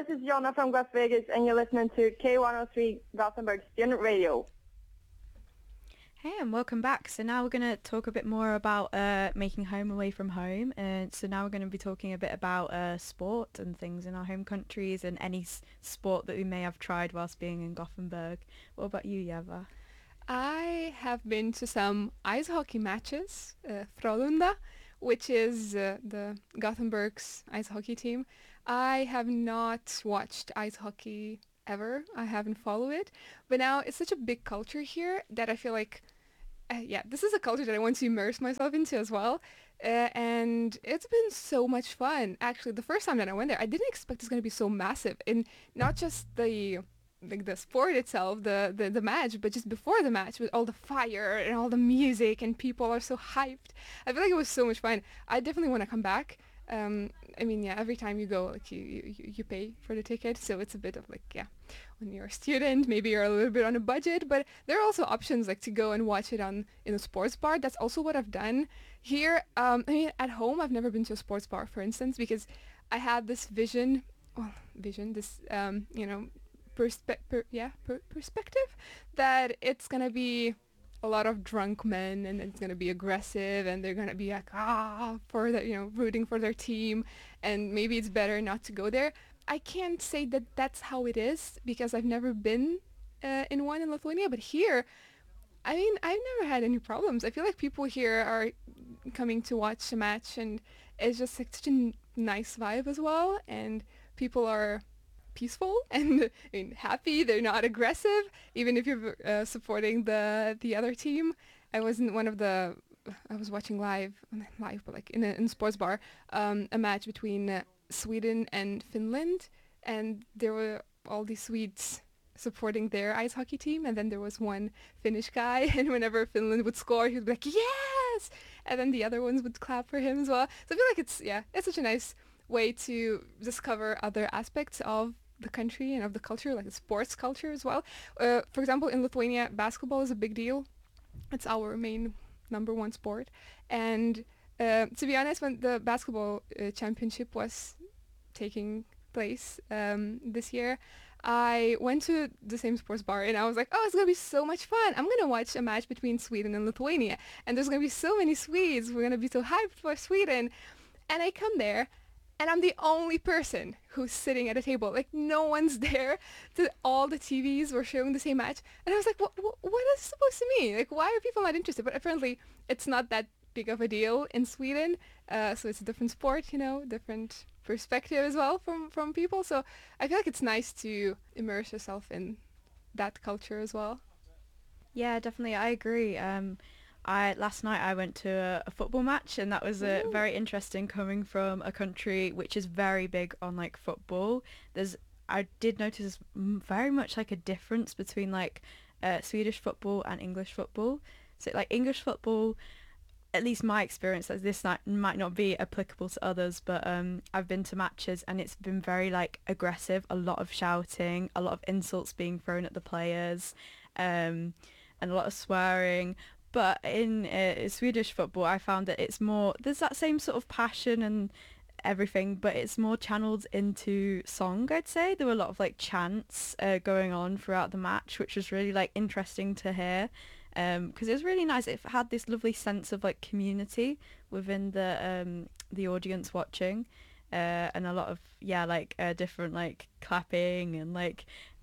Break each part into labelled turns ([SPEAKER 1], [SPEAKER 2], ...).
[SPEAKER 1] this is Jonna from Las Vegas, and you're listening to K103 Gothenburg Student Radio.
[SPEAKER 2] Hey, and welcome back. So now we're going to talk a bit more about making home away from home. And so now we're going to be talking a bit about sport and things in our home countries and any sport that we may have tried whilst being in Gothenburg. What about you, Yeva?
[SPEAKER 3] I have been to some ice hockey matches, Frölunda, which is the Gothenburg's ice hockey team. I have not watched ice hockey ever. I haven't followed it. But now it's such a big culture here that I feel like, this is a culture that I want to immerse myself into as well. And it's been so much fun. Actually, the first time that I went there, I didn't expect it's going to be so massive. And not just the sport itself, the match, but just before the match with all the fire and all the music and people are so hyped. I feel like it was so much fun. I definitely want to come back. Every time you go, like you pay for the ticket, so it's a bit of when you're a student, maybe you're a little bit on a budget, but there are also options like to go and watch it in a sports bar. That's also what I've done here. At home, I've never been to a sports bar, for instance, because I had this perspective that it's gonna be a lot of drunk men and it's going to be aggressive and they're going to be like rooting for their team, and maybe it's better not to go there. I can't say that that's how it is because I've never been in one in Lithuania, but here I've never had any problems. I feel like people here are coming to watch a match and it's just like such a nice vibe as well, and people are peaceful and happy. They're not aggressive, even if you're supporting the other team. I was watching live, but like in a sports bar, a match between Sweden and Finland, and there were all these Swedes supporting their ice hockey team, and then there was one Finnish guy, and whenever Finland would score, he would be like, yes! And then the other ones would clap for him as well. So I feel like it's such a nice way to discover other aspects of the country and of the culture, like the sports culture as well. For example, in Lithuania, basketball is a big deal. It's our main number one sport. And to be honest, when the basketball championship was taking place this year, I went to the same sports bar and I was like, oh, it's going to be so much fun. I'm going to watch a match between Sweden and Lithuania. And there's going to be so many Swedes. We're going to be so hyped for Sweden. And I come there and I'm the only person who's sitting at a table. Like, no one's there. All the TVs were showing the same match. And I was like, what is it supposed to mean? Like, why are people not interested? But apparently, it's not that big of a deal in Sweden. So it's a different sport, different perspective as well from people. So I feel like it's nice to immerse yourself in that culture as well.
[SPEAKER 2] Yeah, definitely. I agree. Last night I went to a football match, and that was very interesting coming from a country which is very big on like football. I did notice very much like a difference between like Swedish football and English football. So like English football, at least my experience, like this might not be applicable to others, but I've been to matches and it's been very like aggressive, a lot of shouting, a lot of insults being thrown at the players, and a lot of swearing. But in Swedish football, I found that it's more, there's that same sort of passion and everything, but it's more channeled into song, I'd say. There were a lot of like chants going on throughout the match, which was really like interesting to hear, because it was really nice. It had this lovely sense of like community within the audience watching, and a lot of different like clapping and like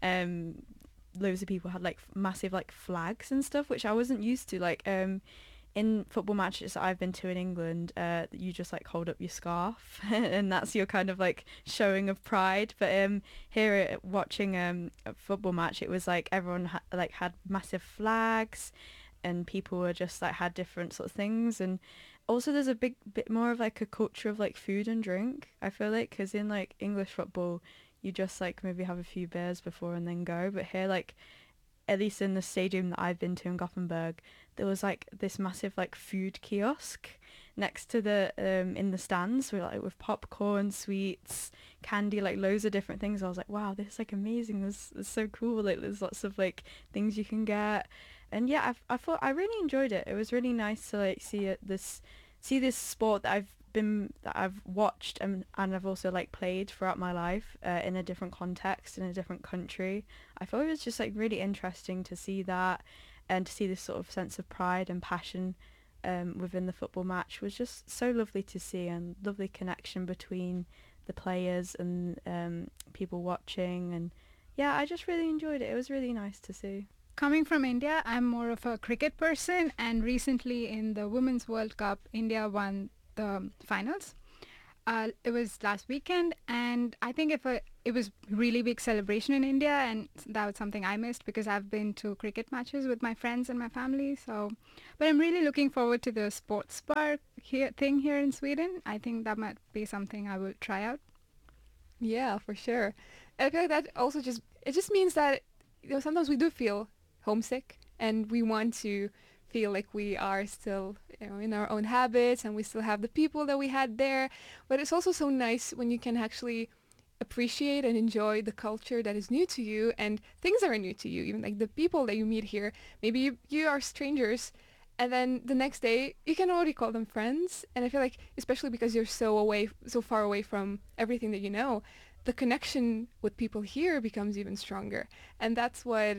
[SPEAKER 2] loads of people had like massive like flags and stuff, which I wasn't used to. Like in football matches that I've been to in England, you just like hold up your scarf and that's your kind of like showing of pride. But here watching a football match, it was like everyone had massive flags and people were just like had different sort of things. And also there's a bit more of like a culture of like food and drink, I feel like, because in like English football you just like maybe have a few beers before and then go, but here, like at least in the stadium that I've been to in Gothenburg, there was like this massive like food kiosk next to the in the stands with popcorn, sweets, candy, like loads of different things. I was like, wow, this is like amazing. This is so cool. Like there's lots of like things you can get, and yeah, I thought I really enjoyed it. It was really nice to like see this sport that I've I've watched and I've also like played throughout my life in a different context in a different country. I thought it was just like really interesting to see that, and to see this sort of sense of pride and passion within the football match was just so lovely to see, and lovely connection between the players and people watching. And yeah, I just really enjoyed it. It was really nice to see.
[SPEAKER 4] Coming from India, I'm more of a cricket person, and recently in the Women's World Cup, India won the finals. It was last weekend, and I think it was really big celebration in India, and that was something I missed because I've been to cricket matches with my friends and my family. So, but I'm really looking forward to the sports bar thing here in Sweden. I think that might be something I will try out.
[SPEAKER 3] Yeah, for sure. I feel like that also it just means that sometimes we do feel homesick, and we want to feel like we are still in our own habits, and we still have the people that we had there. But it's also so nice when you can actually appreciate and enjoy the culture that is new to you, and things that are new to you, even like the people that you meet here. Maybe you are strangers, and then the next day you can already call them friends. And I feel like, especially because you're so far away from everything that you know, the connection with people here becomes even stronger. And that's what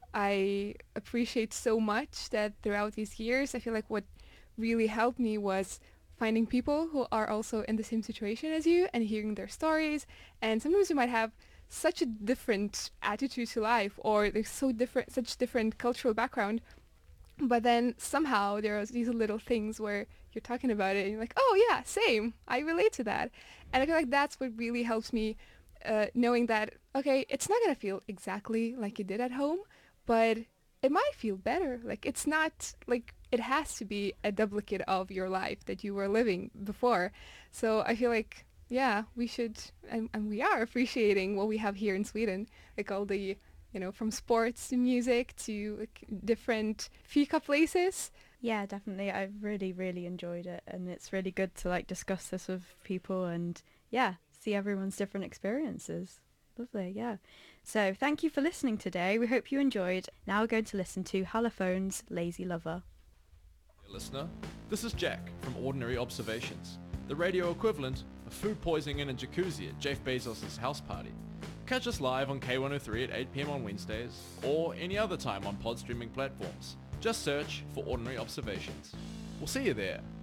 [SPEAKER 3] I appreciate so much, that throughout these years, I feel like what really helped me was finding people who are also in the same situation as you and hearing their stories. And sometimes you might have such a different attitude to life, or there's such different cultural background, but then somehow there are these little things where you're talking about it and you're like, oh yeah, same, I relate to that. And I feel like that's what really helps me, knowing that, okay, it's not going to feel exactly like you did at home, but it might feel better. Like, it's not like it has to be a duplicate of your life that you were living before. So I feel like, yeah, we should, and we are appreciating what we have here in Sweden, like all the, from sports to music to like different fika places.
[SPEAKER 2] Yeah, definitely. I've really, really enjoyed it, and it's really good to like discuss this with people and yeah, see everyone's different experiences. Lovely, yeah. So thank you for listening today. We hope you enjoyed. Now we're going to listen to Halophone's Lazy Lover.
[SPEAKER 5] Dear listener, this is Jack from Ordinary Observations, the radio equivalent of food poisoning in a jacuzzi at Jeff Bezos' house party. Catch us live on K103 at 8 p.m. on Wednesdays, or any other time on pod streaming platforms. Just search for Ordinary Observations. We'll see you there.